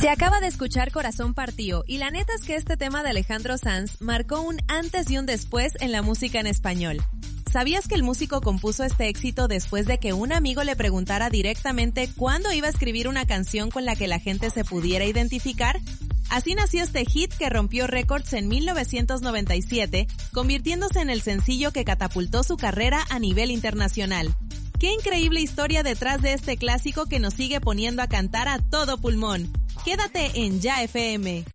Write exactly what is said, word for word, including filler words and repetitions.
Se acaba de escuchar Corazón Partido y la neta es que este tema de Alejandro Sanz marcó un antes y un después en la música en español. ¿Sabías que el músico compuso este éxito después de que un amigo le preguntara directamente cuándo iba a escribir una canción con la que la gente se pudiera identificar? Así nació este hit que rompió récords en mil novecientos noventa y siete, convirtiéndose en el sencillo que catapultó su carrera a nivel internacional. ¡Qué increíble historia detrás de este clásico que nos sigue poniendo a cantar a todo pulmón! Quédate en Ya F M.